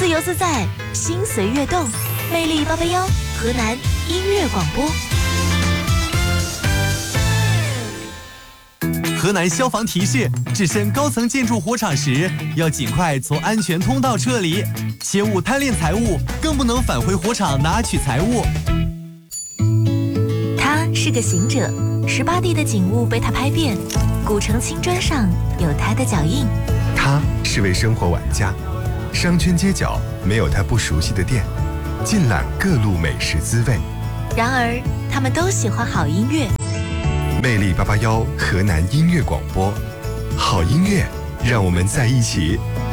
自由自在，心随悦动，魅力881，河南音乐广播。 河南消防提示：置身高层建筑火场时，要尽快从安全通道撤离，切勿贪恋财物，更不能返回火场拿取财物。 他是个行者，18地的景物被他拍遍，古城青砖上有他的脚印。 他是位生活玩家，商圈街角没有他不熟悉的店，尽览各路美食滋味。 然而，他们都喜欢好音乐。 魅力881河南音乐广播，好音乐，让我们在一起。